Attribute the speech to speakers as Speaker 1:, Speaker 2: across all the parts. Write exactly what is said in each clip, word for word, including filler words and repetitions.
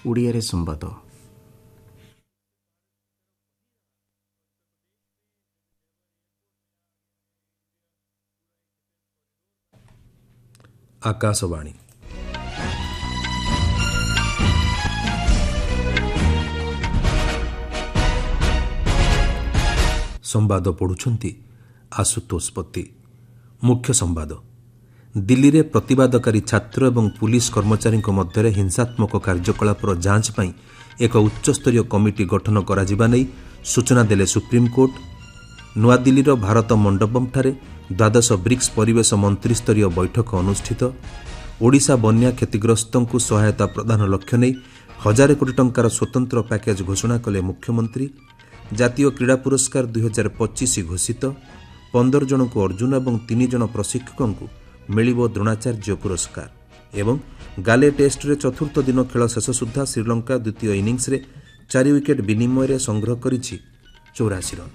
Speaker 1: ଓଡ଼ିଆରେ ସମ୍ବାଦ।
Speaker 2: ଆକାଶବାଣୀ ସମ୍ବାଦ ପଢ଼ୁଛନ୍ତି ଆଶୁତୋଷ ପତି। ମୁଖ୍ୟ ସମ୍ବାଦ। ଦିଲ୍ଲୀରେ ପ୍ରତିବାଦକାରୀ ଛାତ୍ର ଏବଂ ପୁଲିସ କର୍ମଚାରୀଙ୍କ ମଧ୍ୟରେ ହିଂସାତ୍ମକ କାର୍ଯ୍ୟକଳାପର ଯାଞ୍ଚ ପାଇଁ ଏକ ଉଚ୍ଚସ୍ତରୀୟ କମିଟି ଗଠନ କରାଯିବା ନେଇ ସୂଚନା ଦେଲେ ସୁପ୍ରିମକୋର୍ଟ। ନୂଆଦିଲ୍ଲୀର ଭାରତ ମଣ୍ଡପମ୍ଠାରେ ଦ୍ୱାଦଶ ବ୍ରିକ୍ସ ପରିବେଶ ମନ୍ତ୍ରୀସ୍ତରୀୟ ବୈଠକ ଅନୁଷ୍ଠିତ। ଓଡ଼ିଶା ବନ୍ୟା କ୍ଷତିଗ୍ରସ୍ତଙ୍କୁ ସହାୟତା ପ୍ରଦାନ ଲକ୍ଷ୍ୟ ନେଇ ହଜାରେ କୋଟି ଟଙ୍କାର ସ୍ୱତନ୍ତ୍ର ପ୍ୟାକେଜ ଘୋଷଣା କଲେ ମୁଖ୍ୟମନ୍ତ୍ରୀ। ଜାତୀୟ କ୍ରୀଡ଼ା ପୁରସ୍କାର ଦୁଇ ହଜାର ପଚିଶ ଘୋଷିତ। ପନ୍ଦର ଜଣଙ୍କୁ ଅର୍ଜୁନ ଏବଂ ତିନି ଜଣ ପ୍ରଶିକ୍ଷକଙ୍କୁ ମିଳିବ ଦ୍ରୋଣାଚାର୍ଯ୍ୟ ପୁରସ୍କାର। ଏବଂ ଗାଲେ ଟେଷ୍ଟରେ ଚତୁର୍ଥ ଦିନ ଖେଳ ଶେଷ ସୁଦ୍ଧା ଶ୍ରୀଲଙ୍କା ଦ୍ୱିତୀୟ ଇନିଂସରେ ଚାରି ୱିକେଟ୍ ବିନିମୟରେ ସଂଗ୍ରହ କରିଛି ଚଉରାଶୀ ରନ୍।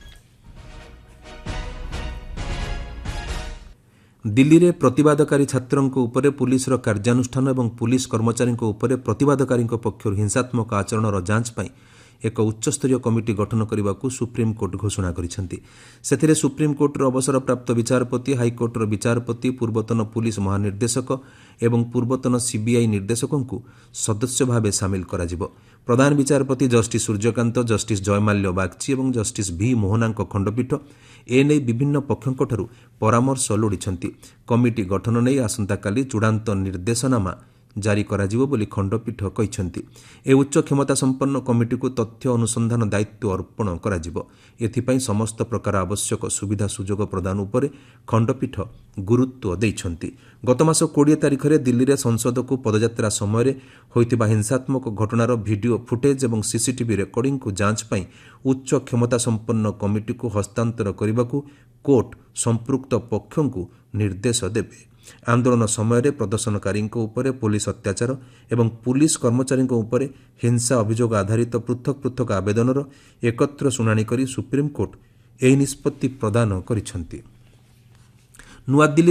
Speaker 2: ଦିଲ୍ଲୀରେ ପ୍ରତିବାଦକାରୀ ଛାତ୍ରଙ୍କ ଉପରେ ପୁଲିସର କାର୍ଯ୍ୟାନୁଷ୍ଠାନ ଏବଂ ପୁଲିସ କର୍ମଚାରୀଙ୍କ ଉପରେ ପ୍ରତିବାଦକାରୀଙ୍କ ପକ୍ଷରୁ ହିଂସାତ୍ମକ ଆଚରଣର ଯାଞ୍ଚ ପାଇଁ ଏକ ଉଚ୍ଚସ୍ତରୀୟ କମିଟି ଗଠନ କରିବାକୁ ସୁପ୍ରିମକୋର୍ଟ ଘୋଷଣା କରିଛନ୍ତି। ସେଥିରେ ସୁପ୍ରିମକୋର୍ଟର ଅବସରପ୍ରାପ୍ତ ବିଚାରପତି, ହାଇକୋର୍ଟର ବିଚାରପତି, ପୂର୍ବତନ ପୁଲିସ ମହାନିର୍ଦ୍ଦେଶକ ଏବଂ ପୂର୍ବତନ ସିବିଆଇ ନିର୍ଦ୍ଦେଶକଙ୍କୁ ସଦସ୍ୟ ଭାବେ ସାମିଲ କରାଯିବ। ପ୍ରଧାନ ବିଚାରପତି ଜଷ୍ଟିସ୍ ସୂର୍ଯ୍ୟକାନ୍ତ, ଜଷ୍ଟିସ୍ ଜୟମାଲ୍ୟ ବାଗ୍ଚି ଏବଂ ଜଷ୍ଟିସ୍ ଭି ମୋହନାଙ୍କ ଖଣ୍ଡପୀଠ ଏନେଇ ବିଭିନ୍ନ ପକ୍ଷଙ୍କଠାରୁ ପରାମର୍ଶ ଲୋଡ଼ିଛନ୍ତି। କମିଟି ଗଠନ ନେଇ ଆସନ୍ତାକାଲି ଚୂଡ଼ାନ୍ତ ନିର୍ଦ୍ଦେଶନାମା ଜାରି କରାଯିବ ବୋଲି ଖଣ୍ଡପୀଠ କହିଛନ୍ତି। ଏହି ଉଚ୍ଚ କ୍ଷମତା ସମ୍ପନ୍ନ କମିଟିକୁ ତଥ୍ୟ ଅନୁସନ୍ଧାନ ଦାୟିତ୍ୱ ଅର୍ପଣ କରାଯିବ। ଏଥିପାଇଁ ସମସ୍ତ ପ୍ରକାର ଆବଶ୍ୟକ ସୁବିଧା ସୁଯୋଗ ପ୍ରଦାନ ଉପରେ ଖଣ୍ଡପୀଠ ଗୁରୁତ୍ୱ ଦେଇଛନ୍ତି। ଗତମାସ କୋଡ଼ିଏ ତାରିଖରେ ଦିଲ୍ଲୀରେ ସଂସଦକୁ ପଦଯାତ୍ରା ସମୟରେ ହୋଇଥିବା ହିଂସାତ୍ମକ ଘଟଣାର ଭିଡ଼ିଓ ଫୁଟେଜ୍ ଏବଂ ସିସିଟିଭି ରେକର୍ଡିଂକୁ ଯାଞ୍ଚ ପାଇଁ ଉଚ୍ଚ କ୍ଷମତା ସମ୍ପନ୍ନ କମିଟିକୁ ହସ୍ତାନ୍ତର କରିବାକୁ କୋର୍ଟ ସମ୍ପୃକ୍ତ ପକ୍ଷଙ୍କୁ ନିର୍ଦ୍ଦେଶ ଦେବେ। ଆନ୍ଦୋଳନ ସମୟରେ ପ୍ରଦର୍ଶନକାରୀଙ୍କ ଉପରେ ପୁଲିସ ଅତ୍ୟାଚାର ଏବଂ ପୁଲିସ କର୍ମଚାରୀଙ୍କ ଉପରେ ହିଂସା ଅଭିଯୋଗ ଆଧାରିତ ପୃଥକ ପୃଥକ ଆବେଦନର ଏକତ୍ର ଶୁଣାଣି କରି ସୁପ୍ରିମକୋର୍ଟ ଏହି ନିଷ୍ପତ୍ତି ପ୍ରଦାନ କରିଛନ୍ତି। ନୂଆଦିଲ୍ଲୀ